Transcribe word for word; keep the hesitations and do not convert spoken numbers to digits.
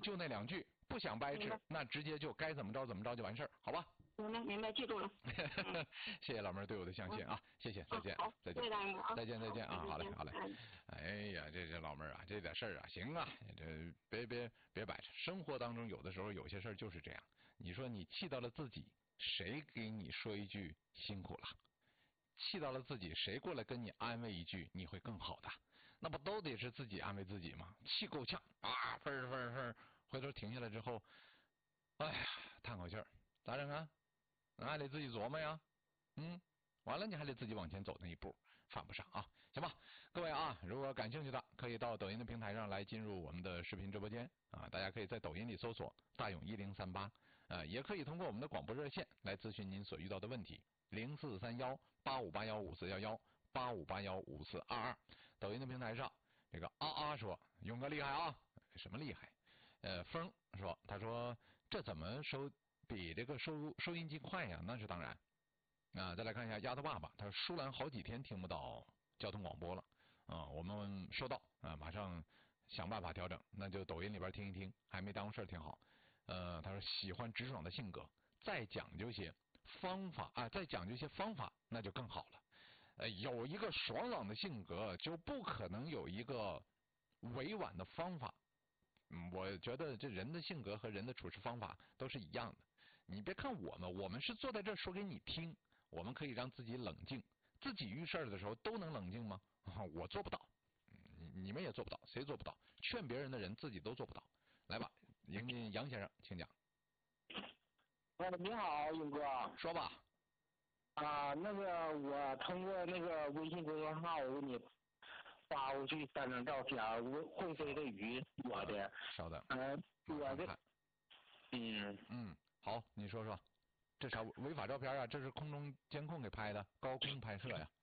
就那两句，不想掰扯，那直接就该怎么着怎么着就完事儿，好吧？ 明白明白，记住了。 嗯、谢谢老妹儿对我的相信啊，嗯、谢谢，再见， 好， 再见，再见，再见啊，好嘞，好嘞。哎呀，这这老妹儿啊，这点事儿啊，行啊，这别别别摆扯。生活当中有的时候有些事儿就是这样，你说你气到了自己，谁给你说一句辛苦了？气到了自己，谁过来跟你安慰一句，你会更好的？那不都得是自己安慰自己吗？气够呛啊，分儿分儿分儿，回头停下来之后，哎呀，叹口气儿，咋整啊？那还得自己琢磨呀，嗯，完了你还得自己往前走那一步，犯不上啊，行吧？各位啊，如果感兴趣的，可以到抖音的平台上来进入我们的视频直播间啊，大家可以在抖音里搜索大勇一零三八，呃，也可以通过我们的广播热线来咨询您所遇到的问题。零四三幺八五八幺五四幺幺八五八幺五四二二，抖音的平台上，这个啊啊说勇哥厉害啊，什么厉害？呃，风说，他说这怎么收比这个收入收音机快呀？那是当然啊。再来看一下丫头爸爸，他说舒兰好几天听不到交通广播了啊，我们收到啊，马上想办法调整，那就抖音里边听一听，还没耽误事儿，挺好。呃，他说喜欢直爽的性格，再讲究些。方法啊，再讲究一些方法，那就更好了。呃，有一个爽朗的性格，就不可能有一个委婉的方法。嗯，我觉得这人的性格和人的处事方法都是一样的。你别看我们，我们是坐在这儿说给你听，我们可以让自己冷静。自己遇事儿的时候都能冷静吗？啊、我做不到，你你们也做不到，谁做不到？劝别人的人自己都做不到。来吧，迎接杨先生，请讲。 哎，你好，勇哥。 说吧。 啊，那个我通过那个微信公众号，我给你发过去三张照片，我会飞的鱼，我的。 稍等。 嗯、呃，我的。嗯嗯，好，你说说，这啥违法照片啊？这是空中监控给拍的，高空拍摄呀。